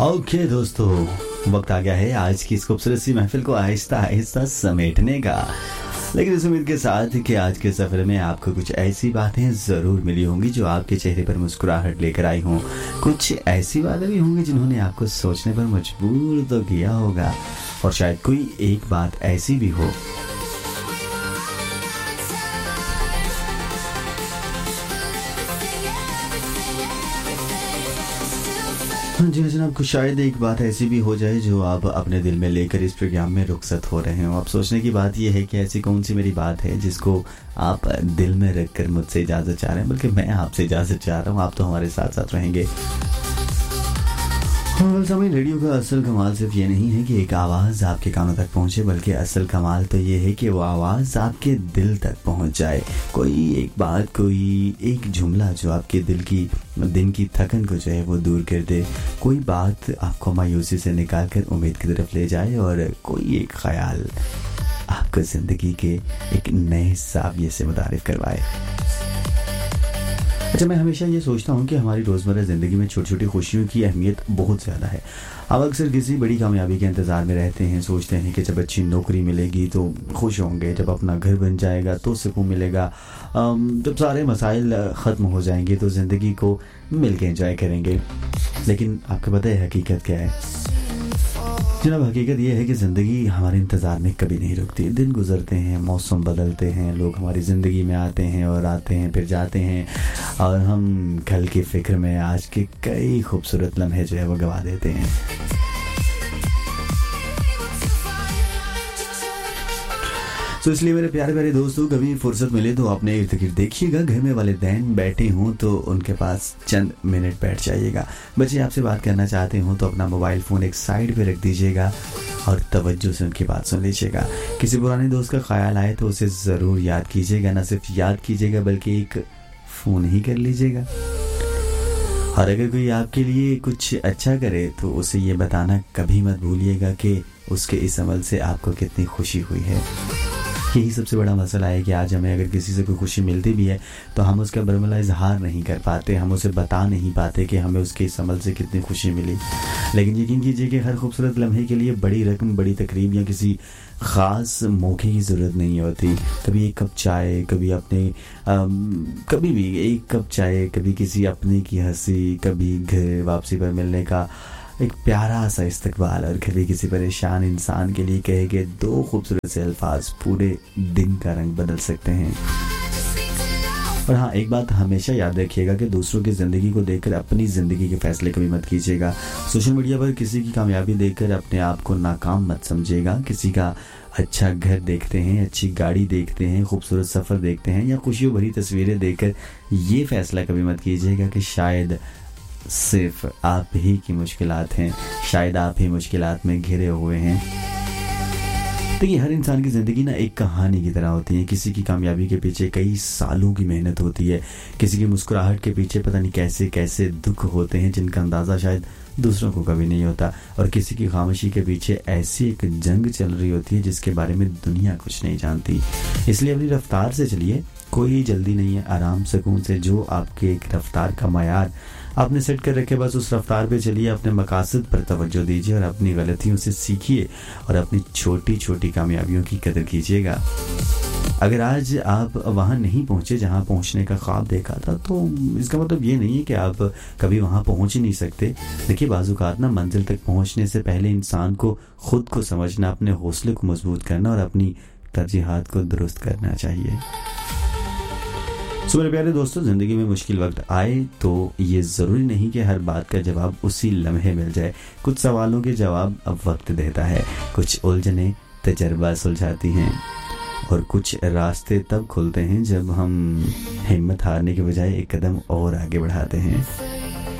Okay दोस्तों, वक्त आ गया है आज की इस खूबसूरत सी महफिल को आहिस्ता आहिस्ता समेटने का। लेकिन इस उम्मीद के साथ कि आज के सफर में आपको कुछ ऐसी बातें जरूर मिली होंगी जो आपके चेहरे पर मुस्कुराहट लेकर आई हों। कुछ ऐसी बातें भी होंगी जिन्होंने आपको सोचने पर मजबूर तो किया होगा, और शायद कोई एक बात ऐसी भी हो जी जनाब, कुछ शायद एक बात ऐसी भी हो जाए जो आप अपने दिल में लेकर इस प्रोग्राम में रुखसत हो रहे हो। अब सोचने की बात यह है कि ऐसी कौन सी मेरी बात है जिसको आप दिल में रखकर मुझसे इजाज़त चाह रहे हैं, बल्कि मैं आपसे इजाज़त चाह रहा हूँ। आप तो हमारे साथ साथ रहेंगे। समय रेडियो का असल कमाल सिर्फ ये नहीं है कि एक आवाज़ आपके कानों तक पहुंचे, बल्कि असल कमाल तो ये है कि वो आवाज़ आपके दिल तक पहुंच जाए। कोई एक बात, कोई एक जुमला जो आपके दिन की थकन को जो है वो दूर कर दे। कोई बात आपको मायूसी से निकाल कर उम्मीद की तरफ ले जाए, और कोई एक ख्याल आपको ज़िंदगी के एक नए ज़ाविये से मुतारिफ करवाए। अच्छा, मैं हमेशा ये सोचता हूँ कि हमारी रोज़मर्रा ज़िंदगी में छोटी छोटी खुशियों की अहमियत बहुत ज़्यादा है। आप अक्सर किसी बड़ी कामयाबी के इंतज़ार में रहते हैं, सोचते हैं कि जब अच्छी नौकरी मिलेगी तो खुश होंगे, जब अपना घर बन जाएगा तो सुकून मिलेगा, जब सारे मसाइल ख़त्म हो जाएंगे तो ज़िंदगी को मिल के एंजॉय करेंगे। लेकिन आपको पता है हकीकत क्या है जनाब? हकीकत ये है कि ज़िंदगी हमारे इंतज़ार में कभी नहीं रुकती। दिन गुजरते हैं, मौसम बदलते हैं, लोग हमारी ज़िंदगी में आते हैं और आते हैं फिर जाते हैं, और हम कल की फ़िक्र में आज के कई खूबसूरत लम्हे जो है वो गवा देते हैं। तो इसलिए मेरे प्यारे प्यारे दोस्तों, कभी फुर्सत मिले तो अपने इर्द गिर्द देखिएगा। घर में वालिदैन बैठे हों तो उनके पास चंद मिनट बैठ जाइएगा। बच्चे आपसे बात करना चाहते हों तो अपना मोबाइल फ़ोन एक साइड पे रख दीजिएगा और तवज्जो से उनकी बात सुन लीजिएगा। किसी पुराने दोस्त का ख्याल आए तो उसे ज़रूर याद कीजिएगा। न सिर्फ याद कीजिएगा बल्कि एक फ़ोन ही कर लीजिएगा। और अगर कोई आपके लिए कुछ अच्छा करे तो उसे ये बताना कभी मत भूलिएगा कि उसके इस अमल से आपको कितनी खुशी हुई है। यही सबसे बड़ा मसला है कि आज हमें अगर किसी से कोई खुशी मिलती भी है तो हम उसका बरमला इजहार नहीं कर पाते, हम उसे बता नहीं पाते कि हमें उसके इस अमल से कितनी खुशी मिली। लेकिन यकीन कीजिए कि हर खूबसूरत लम्हे के लिए बड़ी रकम, बड़ी तकरीब या किसी ख़ास मौके की ज़रूरत नहीं होती। कभी एक कप चाय, कभी भी एक कप चाय, कभी किसी अपने की हंसी, कभी घर वापसी पर मिलने का एक प्यारा सा इस्तकबाल, और कभी किसी परेशान इंसान के लिए कहे गए दो खूबसूरत से अल्फाज पूरे दिन का रंग बदल सकते हैं। और हाँ, एक बात हमेशा याद रखिएगा कि दूसरों की ज़िंदगी को देखकर अपनी ज़िंदगी के फैसले कभी मत कीजिएगा। सोशल मीडिया पर किसी की कामयाबी देखकर अपने आप को नाकाम मत समझिएगा। किसी का अच्छा घर देखते हैं, अच्छी गाड़ी देखते हैं, खूबसूरत सफ़र देखते हैं या खुशियों भरी तस्वीरें देखकर ये फ़ैसला कभी मत कीजिएगा कि शायद सिर्फ आप ही की मुश्किलात हैं, शायद आप ही मुश्किलात में घिरे हुए हैं। देखिए, हर इंसान की ज़िंदगी ना एक कहानी की तरह होती है। किसी की कामयाबी के पीछे कई सालों की मेहनत होती है, किसी की मुस्कुराहट के पीछे पता नहीं कैसे कैसे दुख होते हैं जिनका अंदाज़ा शायद दूसरों को कभी नहीं होता, और किसी की खामोशी के पीछे ऐसी एक जंग चल रही होती है जिसके बारे में दुनिया कुछ नहीं जानती। इसलिए अपनी रफ्तार से चलिए, कोई जल्दी नहीं है, आराम सुकून से। जो आपके एक रफ्तार का मयार आपने सेट कर रखे, बस उस रफ्तार पे चलिए। अपने मकासद पर तवज्जो दीजिए और अपनी गलतियों से सीखिए और अपनी छोटी छोटी कामयाबियों की कदर कीजिएगा। अगर आज आप वहाँ नहीं पहुँचे जहाँ पहुँचने का ख्वाब देखा था, तो इसका मतलब ये नहीं है कि आप कभी वहाँ पहुँच ही नहीं सकते। देखिए, बाज़-औक़ात ना मंजिल तक पहुँचने से पहले इंसान को खुद को समझना, अपने हौसले को मजबूत करना और अपनी तरजीहात को दुरुस्त करना चाहिए। मेरे प्यारे दोस्तों, ज़िंदगी में मुश्किल वक्त आए तो ये ज़रूरी नहीं कि हर बात का जवाब उसी लम्हे मिल जाए। कुछ सवालों के जवाब अब वक्त देता है, कुछ उलझने तजर्बा सुलझाती हैं, और कुछ रास्ते तब खुलते हैं जब हम हिम्मत हारने के बजाय एक कदम और आगे बढ़ाते हैं।